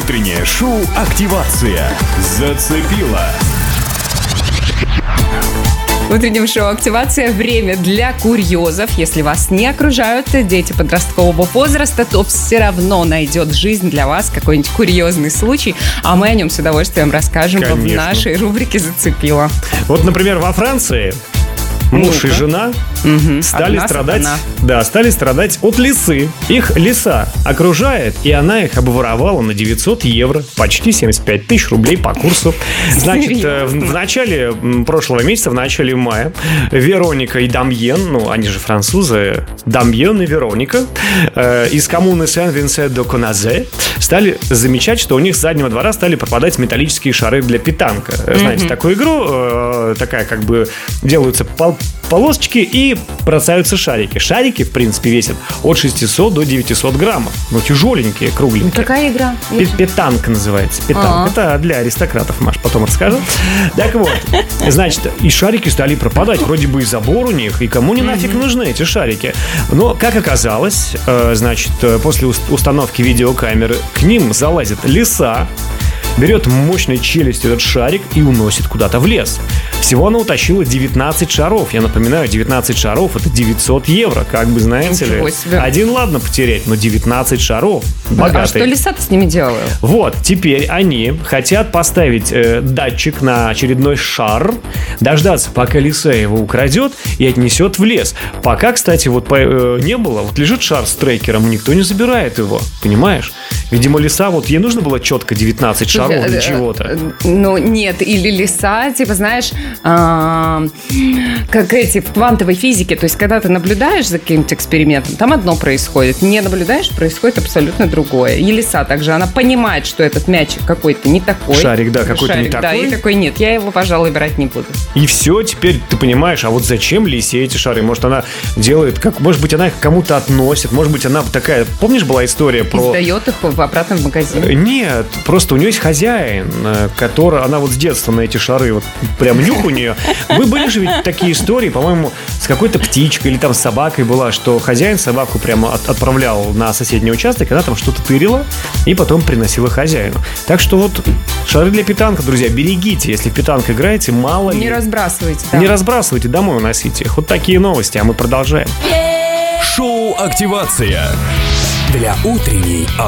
Утреннее шоу «Активация». Зацепила. В утреннем шоу «Активация» время для курьезов. Если вас не окружают дети подросткового возраста, то все равно найдет жизнь для вас какой-нибудь курьезный случай, а мы о нем с удовольствием расскажем в нашей рубрике «Зацепила». Вот, например, во Франции муж и жена стали страдать от лисы. Их лиса окружает, и она их обворовала на 900 евро, почти 75 тысяч рублей по курсу. Значит, в начале прошлого месяца, в начале мая, Вероника и Дамьен, ну, они же французы, Дамьен и Вероника, из коммуны Сен-Винсент-де-Коназе стали замечать, что у них с заднего двора стали пропадать металлические шары для питанка. Знаете, такую игру, такая как бы делаются полосочки и бросаются шарики. Шарики, в принципе, весят от 600 до 900 граммов. Ну, тяжеленькие, кругленькие. Какая игра? Питанк называется. Питанк. Это для аристократов, Маш, потом расскажу. Так вот, значит, и шарики стали пропадать. Вроде бы и забор у них, и кому не нафиг нужны эти шарики. Но, как оказалось, значит, после установки видеокамеры к ним залазит лиса, берет мощной челюстью этот шарик и уносит куда-то в лес. Всего она утащила 19 шаров. Я напоминаю, 19 шаров — это 900 евро. Как бы, знаете ли, один ладно потерять, но 19 шаров богатые. А что лиса-то с ними делала? Вот, теперь они хотят поставить датчик на очередной шар, дождаться, пока лиса его украдет и отнесет в лес. Пока, кстати, вот не было, вот лежит шар с трекером, и никто не забирает его, понимаешь? Видимо, лиса, вот ей нужно было четко 19 шаров для чего-то. Ну, нет, или лиса, типа, знаешь, как эти в квантовой физике, то есть, когда ты наблюдаешь за каким-то экспериментом, там одно происходит, не наблюдаешь, происходит абсолютно другое. И лиса также, она понимает, что этот мячик какой-то не такой. Шарик, да, какой-то не такой. Да, и такой нет, я его, пожалуй, брать не буду. И все, теперь ты понимаешь, а вот зачем лисе эти шары? Может, она делает, может быть, она их кому-то относит, может быть, она такая, помнишь, была история про... Сдает их обратно в магазин. Нет, просто у нее есть хозяин, который, она вот с детства на эти шары, вот прям нюх у нее. Вы были же ведь такие истории, по-моему, с какой-то птичкой или там с собакой была, что хозяин собаку прямо отправлял на соседний участок, она там что-то тырила и потом приносила хозяину. Так что вот шары для питанка, друзья, берегите, если в питанк играете, мало ли. Не разбрасывайте. Да. Не разбрасывайте, домой уносите их. Вот такие новости, а мы продолжаем. Шоу «Активация» для утренней